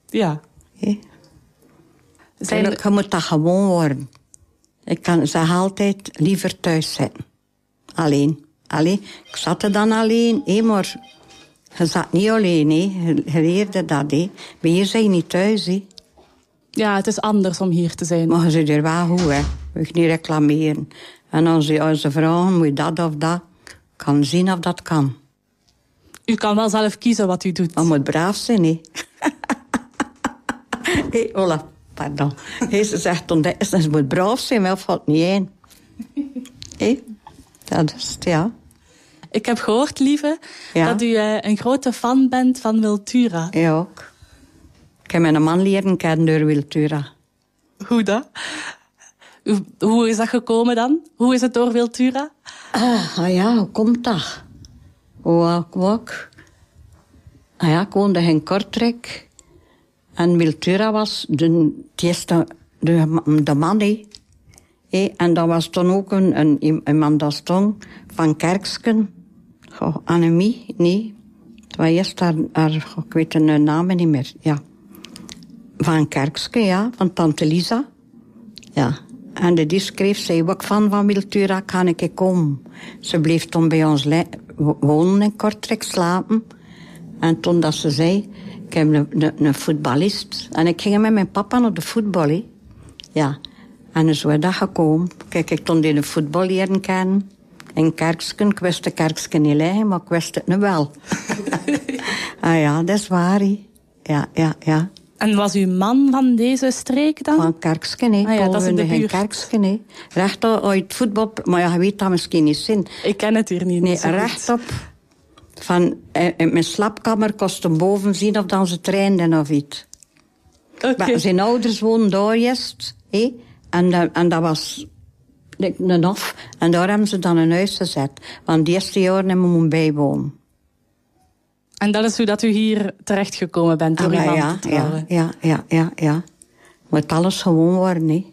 Ja. Je moet dat gewoon worden. Ik kan zeg altijd liever thuis zitten. Alleen. Ik zat er dan alleen, maar je zat niet alleen. Je leerde dat. Maar hier zijn je niet thuis. Ja, het is anders om hier te zijn. Maar je zit er wel goed, hè. Je moet niet reclameren. En als ze vragen, moet je dat of dat, kan zien of dat kan. U kan wel zelf kiezen wat u doet. Maar moet braaf zijn, hè. Hé, Olaf, pardon. Ze zegt toen, ze moet braaf zijn, maar valt niet in. Hé, dat is het, ja. Ik heb gehoord, lieve, dat u een grote fan bent van Wiltura. Ja, ook. Ik heb mijn man leren kennen door Wiltura. Hoe dat? Hoe is dat gekomen dan? Hoe is het door Wiltura? Hoe komt dat? Ik woonde in Kortrijk. En Wiltura was de man, en dat was toen ook een man dat stond van Kerksken. Annemie, nee. Het was eerst haar, ik weet de naam niet meer, ja. Van Kerksken, ja, van tante Lisa. Ja. En die schreef, zei ook van Wiltura kan ik komen. Ze bleef toen bij ons wonen in Kortrijk, slapen. En toen dat ze zei, ik heb een voetballist. En ik ging met mijn papa naar de voetbal, hè. Ja. En zo is dat gekomen. Kijk, ik toen de voetbal leren kennen. In Kerksken. Ik wist de Kerksken niet liggen, maar ik wist het nu wel. Ja, dat is waar, hè. Ja. En was uw man van deze streek dan? Van Kerksken, hè. Ja, dat is in de buurt. Kerksken, hè. Rechtop uit voetbal... Maar ja, je weet dat misschien niet zin. Ik ken het hier niet. Nee, rechtop. Van in mijn slaapkamer kostte boven zien of dan ze trainden of iets. Okay. Zijn ouders woonden daar eerst, hè. En dat was een hof. En daar hebben ze dan een huis gezet. Want de eerste jaren hebben we moeten bijwonen. En dat is hoe dat u hier terechtgekomen bent door uw man te trouwen? Ja. Moet alles gewoon worden, hè.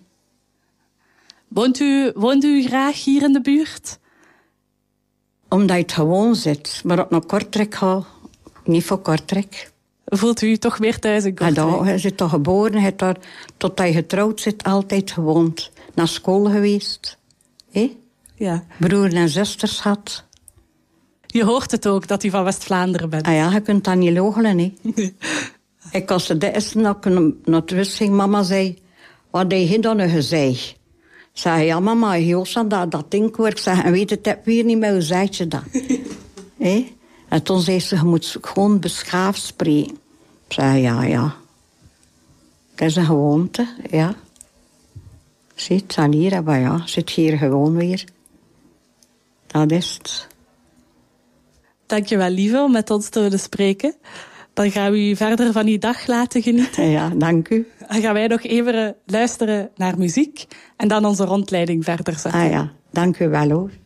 Woont u graag hier in de buurt? Omdat je het gewoon zit. Maar op naar Kortrijk ga, niet voor Kortrijk. Voelt u toch weer thuis in Kortrijk? Ja, je zit toch geboren, je hebt daar, totdat je getrouwd zit, altijd gewoond. Naar school geweest. Ja. Broer en zusters had. Je hoort het ook, dat u van West-Vlaanderen bent. Ja, je kunt dat niet logelen, hè. Ik was de eerste dat ik naar het rust ging. Mama zei, wat heb je dan gezegd? Ik zei, ja mama, Joost, dat ding hoor. Ik zei, en weet het, heb weer niet meer, hoe zei je dat? En toen zei ze, je moet gewoon beschaafd spreken. Ik zei, ja. Dat is een gewoonte, ja. Zit dan hier, maar ja, zit hier gewoon weer. Dat is het. Dank je wel, lieve, om met ons te willen spreken. Dan gaan we u verder van uw dag laten genieten. Ja, dank u. Dan gaan wij nog even luisteren naar muziek en dan onze rondleiding verder zetten. Ja, dank u wel hoor.